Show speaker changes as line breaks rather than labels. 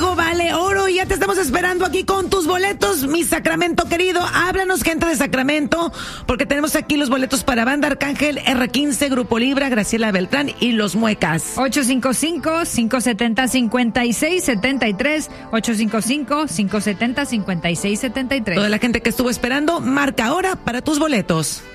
México vale oro y ya te estamos esperando aquí con tus boletos, mi Sacramento querido. Háblanos, gente de Sacramento, porque tenemos aquí los boletos para Banda Arcángel, R15, Grupo Libra, Graciela Beltrán y Los Muecas.
855-570-5673, 855-570-5673.
Toda la gente que estuvo esperando, marca ahora para tus boletos.